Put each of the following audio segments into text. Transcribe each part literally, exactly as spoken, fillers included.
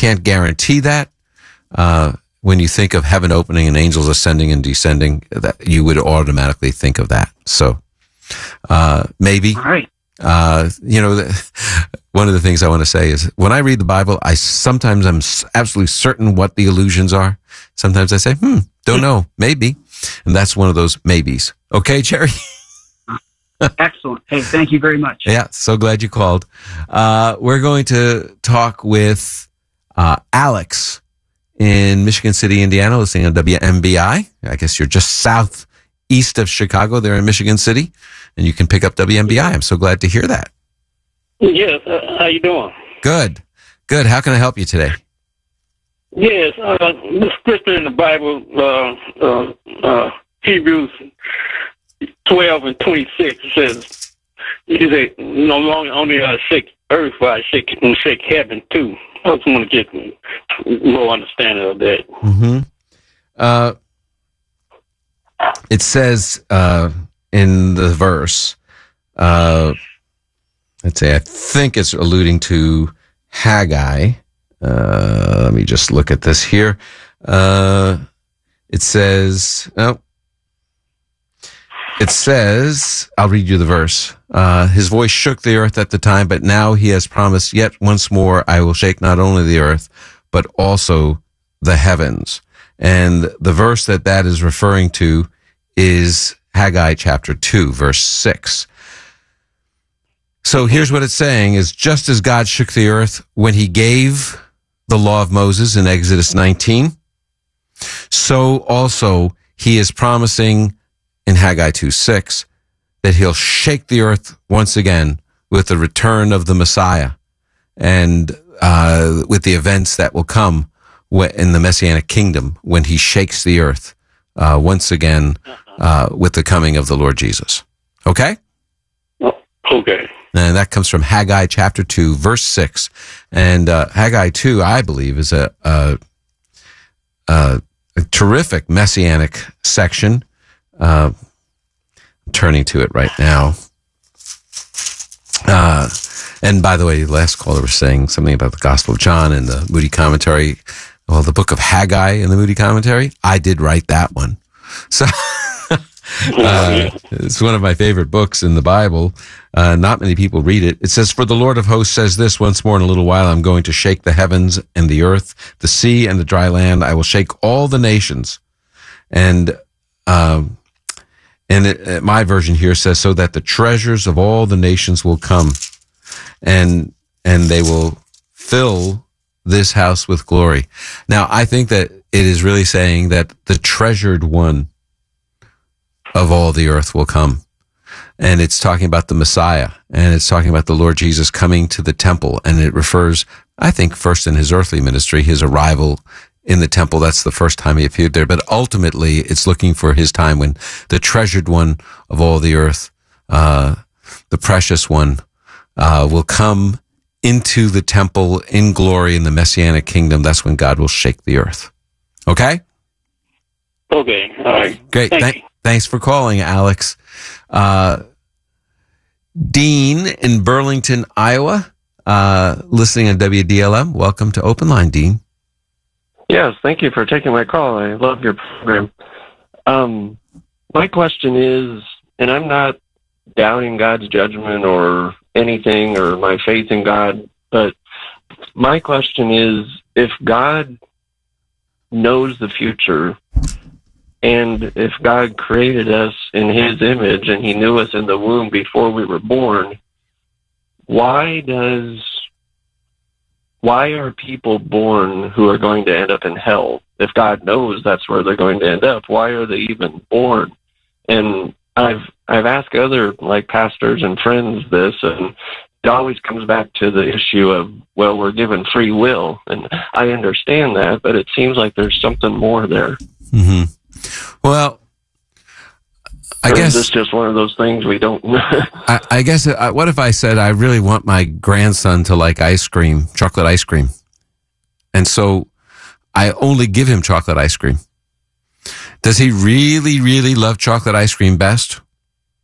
can't guarantee that. Uh, when you think of heaven opening and angels ascending and descending, that you would automatically think of that. So, uh, maybe. All right. Uh, you know, the, one of the things I want to say is when I read the Bible, I sometimes I'm absolutely certain what the allusions are. Sometimes I say, hmm, don't know, maybe. And that's one of those maybes. Okay, Jerry? Excellent. Hey, thank you very much. Yeah, so glad you called. Uh, we're going to talk with uh, Alex in Michigan City, Indiana, listening on W M B I. I guess you're just southeast of Chicago there in Michigan City, and you can pick up W M B I. I'm so glad to hear that. Yes, uh, how you doing? Good, good. How can I help you today? Yes, uh, the scripture in the Bible, uh, uh, uh, Hebrews twelve and twenty-six says, "You say no longer only I shake earth, but I shake and shake heaven too." I just want to get more understanding of that. Mm-hmm. Uh, it says uh, in the verse, uh, let's say, I think it's alluding to Haggai. Uh, let me just look at this here. Uh, it says, oh, it says, I'll read you the verse. Uh, his voice shook the earth at the time, but now he has promised, yet once more I will shake not only the earth, but also the heavens. And the verse that that is referring to is Haggai chapter two, verse six. So here's what it's saying is, just as God shook the earth when he gave the law of Moses in Exodus nineteen, so also he is promising in Haggai two six that he'll shake the earth once again with the return of the Messiah and uh, with the events that will come in the Messianic kingdom when he shakes the earth uh, once again uh, with the coming of the Lord Jesus. Okay? Okay. And that comes from Haggai chapter two, verse six. And uh, Haggai two, I believe, is a, a, a, a terrific messianic section. Uh, I'm turning to it right now. Uh, and by the way, the last caller was saying something about the Gospel of John and the Moody Commentary. Well, the book of Haggai in the Moody Commentary, I did write that one. So uh, it's one of my favorite books in the Bible. Uh, not many people read it. It says, "For the Lord of hosts says this, once more in a little while, I'm going to shake the heavens and the earth, the sea and the dry land. I will shake all the nations." And, um, and it, my version here says, "So that the treasures of all the nations will come and, and they will fill this house with glory." Now, I think that it is really saying that the treasured one of all the earth will come. And it's talking about the Messiah, and it's talking about the Lord Jesus coming to the temple. And it refers, I think, first in his earthly ministry, his arrival in the temple. That's the first time he appeared there. But ultimately, it's looking for his time when the treasured one of all the earth, uh, the precious one, uh, will come into the temple in glory in the Messianic kingdom. That's when God will shake the earth. Okay? Okay. All right. Great. Thank Th- thanks for calling, Alex. Uh, Dean in Burlington, Iowa, uh, listening on W D L M. Welcome to Open Line, Dean. Yes, thank you for taking my call. I love your program. Um, my question is, and I'm not doubting God's judgment or anything or my faith in God, but my question is, if God knows the future, and if God created us in his image and he knew us in the womb before we were born, why does, why are people born who are going to end up in hell? If God knows that's where they're going to end up, why are they even born? And I've, I've asked other, like, pastors and friends this, and it always comes back to the issue of, well, we're given free will. And I understand that, but it seems like there's something more there. Mm-hmm. Well, I or guess is this just one of those things we don't know? I, I guess, uh, what if I said I really want my grandson to like ice cream, chocolate ice cream? And so I only give him chocolate ice cream. Does he really, really love chocolate ice cream best?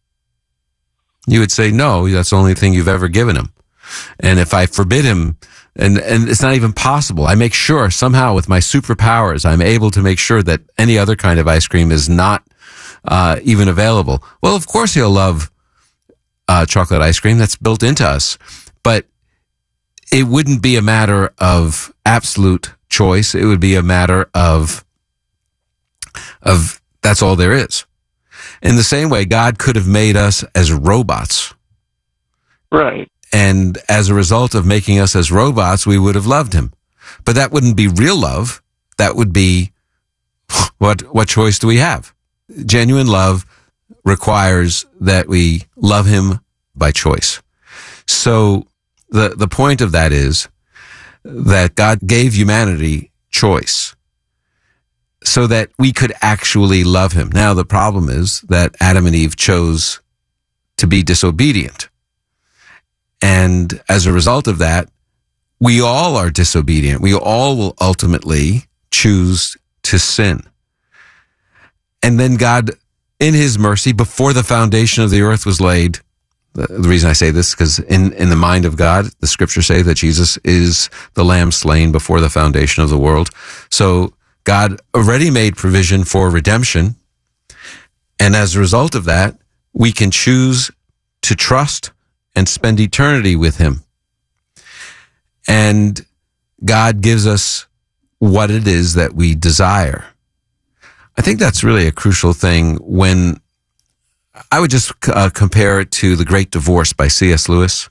You would say, no, that's the only thing you've ever given him. And if I forbid him And, and it's not even possible. I make sure somehow with my superpowers, I'm able to make sure that any other kind of ice cream is not uh, even available. Well, of course he'll love uh, chocolate ice cream. That's built into us. But it wouldn't be a matter of absolute choice. It would be a matter of, of that's all there is. In the same way, God could have made us as robots. Right. And as a result of making us as robots, we would have loved him. But that wouldn't be real love. That would be, what, what choice do we have? Genuine love requires that we love him by choice. So the, the point of that is that God gave humanity choice so that we could actually love him. Now, the problem is that Adam and Eve chose to be disobedient. And as a result of that, we all are disobedient. We all will ultimately choose to sin. And then God, in his mercy, before the foundation of the earth was laid, the, the reason I say this is because in, in the mind of God, the scriptures say that Jesus is the lamb slain before the foundation of the world. So God already made provision for redemption. And as a result of that, we can choose to trust and spend eternity with him. And God gives us what it is that we desire. I think that's really a crucial thing when I would just uh, compare it to The Great Divorce by C S Lewis.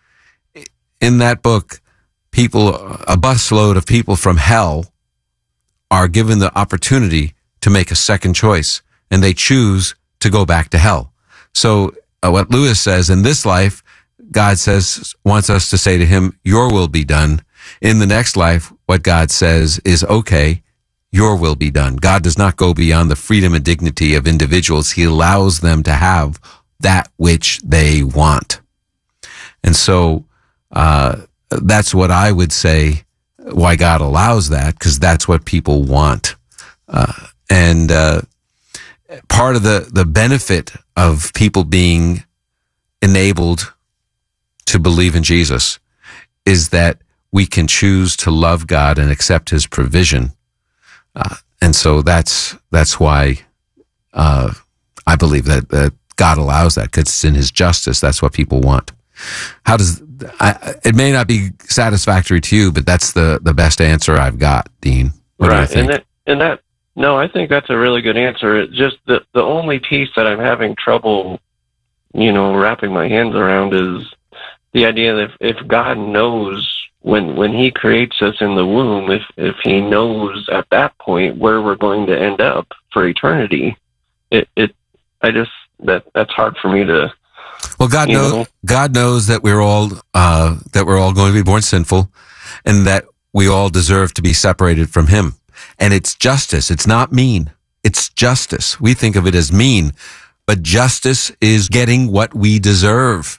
In that book, people, a busload of people from hell are given the opportunity to make a second choice, and they choose to go back to hell. So uh, what Lewis says, in this life, God says, wants us to say to him, your will be done. In the next life, what God says is, okay, your will be done. God does not go beyond the freedom and dignity of individuals. He allows them to have that which they want. And so, uh, that's what I would say why God allows that, because that's what people want. Uh, and, uh, part of the, the benefit of people being enabled to believe in Jesus is that we can choose to love God and accept his provision. Uh, and so that's, that's why, uh, I believe that, that God allows that, because it's in his justice. That's what people want. How does, I, it may not be satisfactory to you, but that's the, the best answer I've got, Dean. What do you Right. think? And that, and that, no, I think that's a really good answer. It's just the, the only piece that I'm having trouble, you know, wrapping my hands around is the idea that if, if God knows when, when he creates us in the womb, if, if he knows at that point where we're going to end up for eternity, it, it, I just, that, that's hard for me to, Well, God you knows, know. God knows that we're all, uh, that we're all going to be born sinful and that we all deserve to be separated from him. And it's justice. It's not mean. It's justice. We think of it as mean, but justice is getting what we deserve.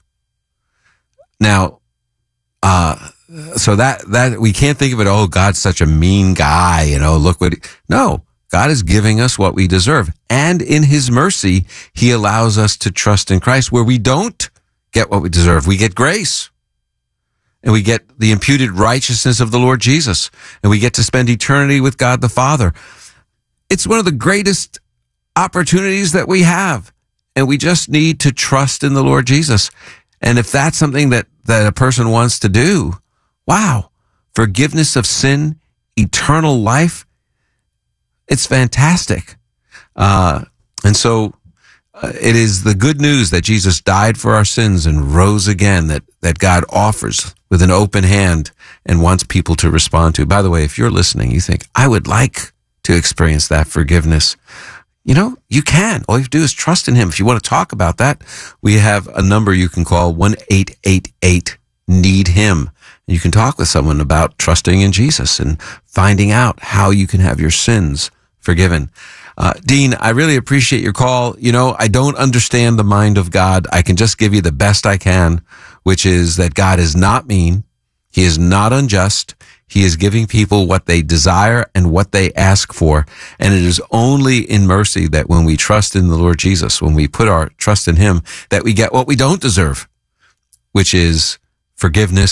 Now, uh, so that, that we can't think of it, oh, God's such a mean guy, you know, look what he, no, God is giving us what we deserve. And in his mercy, he allows us to trust in Christ where we don't get what we deserve. We get grace. And we get the imputed righteousness of the Lord Jesus. And we get to spend eternity with God the Father. It's one of the greatest opportunities that we have. And we just need to trust in the Lord Jesus. And if that's something that, that a person wants to do, wow, forgiveness of sin, eternal life, it's fantastic. Uh, and so uh, it is the good news that Jesus died for our sins and rose again that, that God offers with an open hand and wants people to respond to. By the way, if you're listening, you think, I would like to experience that forgiveness. You know, you can. All you have to do is trust in him. If you want to talk about that, we have a number you can call, one eight eight eight need him. You can talk with someone about trusting in Jesus and finding out how you can have your sins forgiven. Uh, Dean, I really appreciate your call. You know, I don't understand the mind of God. I can just give you the best I can, which is that God is not mean. He is not unjust. He is giving people what they desire and what they ask for. And it is only in mercy that when we trust in the Lord Jesus, when we put our trust in him, that we get what we don't deserve, which is forgiveness,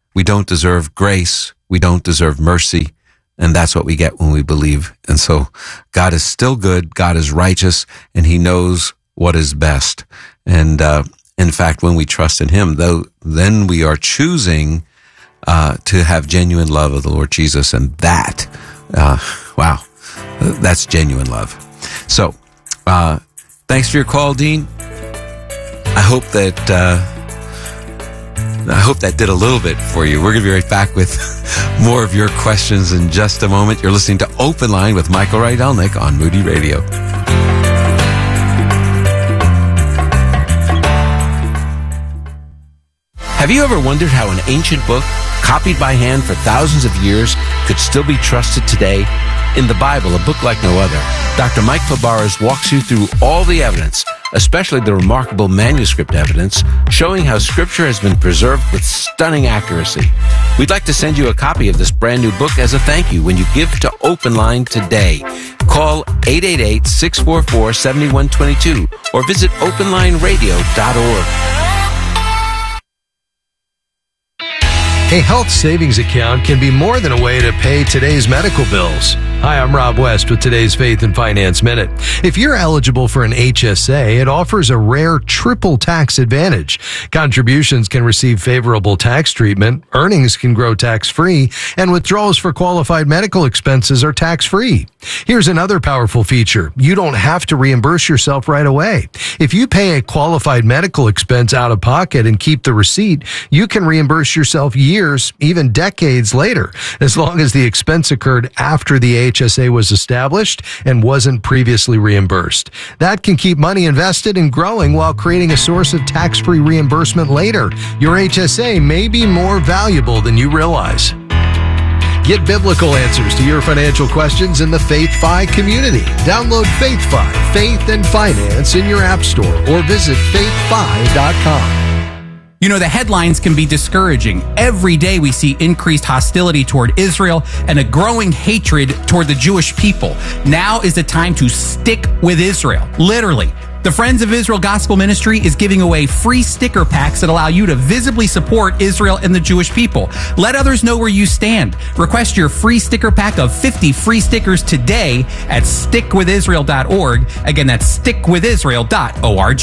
We don't deserve grace. We don't deserve mercy. And that's what we get when we believe. And so God is still good. God is righteous, and he knows what is best. And, uh, in fact, when we trust in him, though, then we are choosing, uh, to have genuine love of the Lord Jesus. And that, uh, wow, that's genuine love. So, uh, thanks for your call, Dean. I hope that, uh, I hope that did a little bit for you. We're going to be right back with more of your questions in just a moment. You're listening to Open Line with Michael Rydelnik on Moody Radio. Have you ever wondered how an ancient book, copied by hand for thousands of years, could still be trusted today? In the Bible, a book like no other, Doctor Mike Fabarez walks you through all the evidence, especially the remarkable manuscript evidence, showing how Scripture has been preserved with stunning accuracy. We'd like to send you a copy of this brand new book as a thank you when you give to Open Line today. Call eight eight eight, six four four, seven one two two or visit open line radio dot org. A health savings account can be more than a way to pay today's medical bills. Hi, I'm Rob West with today's Faith and Finance Minute. If you're eligible for an H S A, it offers a rare triple tax advantage. Contributions can receive favorable tax treatment, earnings can grow tax-free, and withdrawals for qualified medical expenses are tax-free. Here's another powerful feature. You don't have to reimburse yourself right away. If you pay a qualified medical expense out of pocket and keep the receipt, you can reimburse yourself years, even decades later, as long as the expense occurred after the H S A was established and wasn't previously reimbursed. That can keep money invested and growing while creating a source of tax-free reimbursement later. Your H S A may be more valuable than you realize. Get biblical answers to your financial questions in the FaithFi community. Download FaithFi, Faith and Finance in your app store or visit faith fi dot com. You know, the headlines can be discouraging. Every day we see increased hostility toward Israel and a growing hatred toward the Jewish people. Now is the time to stick with Israel. Literally. The Friends of Israel Gospel Ministry is giving away free sticker packs that allow you to visibly support Israel and the Jewish people. Let others know where you stand. Request your free sticker pack of fifty free stickers today at stick with israel dot org. Again, that's stick with israel dot org.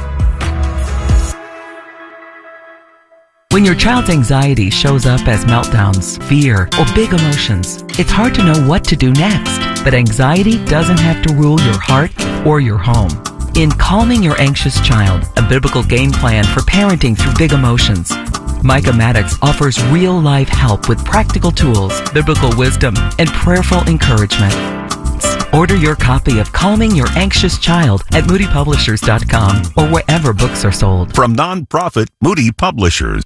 When your child's anxiety shows up as meltdowns, fear, or big emotions, it's hard to know what to do next. But anxiety doesn't have to rule your heart or your home. In Calming Your Anxious Child, a biblical game plan for parenting through big emotions, Micah Maddox offers real-life help with practical tools, biblical wisdom, and prayerful encouragement. Order your copy of Calming Your Anxious Child at moody publishers dot com or wherever books are sold. From nonprofit Moody Publishers.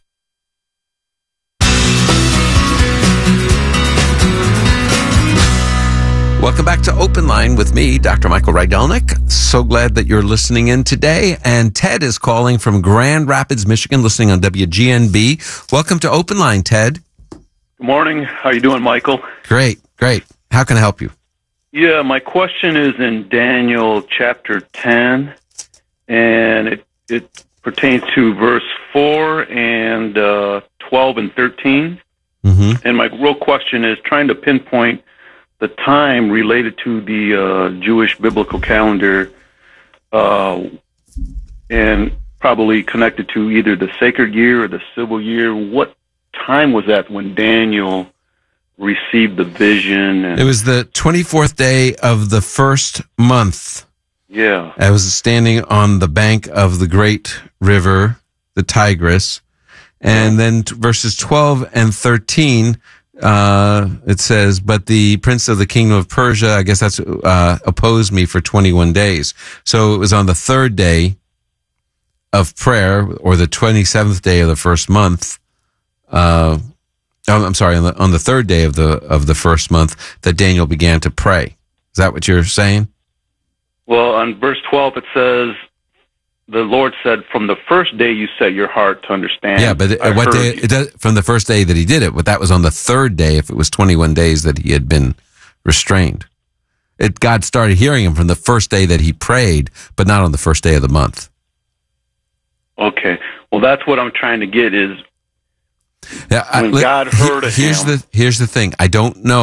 Welcome back to Open Line with me, Doctor Michael Rydelnik. So glad that you're listening in today. And Ted is calling from Grand Rapids, Michigan, listening on W G N B. Welcome to Open Line, Ted. Good morning. How you doing, Michael? Great, great. How can I help you? Yeah, my question is in Daniel chapter ten, and it, it pertains to verse four and uh, twelve and thirteen. Mm-hmm. And my real question is trying to pinpoint the time related to the uh, Jewish biblical calendar, uh, and probably connected to either the sacred year or the civil year. What time was that when Daniel received the vision? And, it was the twenty-fourth day of the first month. Yeah. I was standing on the bank of the great river, the Tigris, and then t- verses twelve and thirteen, Uh, it says, but the prince of the kingdom of Persia, I guess that's, uh, opposed me for twenty-one days. So it was on the third day of prayer, or the twenty-seventh day of the first month, uh, oh, I'm sorry, on the, on the third day of the, of the first month that Daniel began to pray. Is that what you're saying? Well, on verse twelve, it says, the Lord said, from the first day you set your heart to understand. Yeah, but it, what day, it does, from the first day that he did it, but that was on the third day, if it was twenty-one days that he had been restrained. It, God started hearing him from the first day that he prayed, but not on the first day of the month. Okay. Well, that's what I'm trying to get is, Yeah, I- When let- God he- heard of here's him. the here's the thing. I don't know